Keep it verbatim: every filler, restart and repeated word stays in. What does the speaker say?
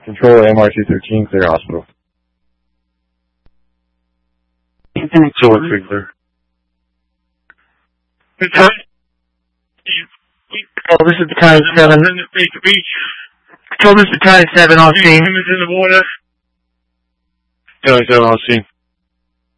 Control M R two thirteen, clear hospital. So what's big clear? Oh, this is Battalion seven. Control, this is Battalion seven on scene. Battalion seven on scene.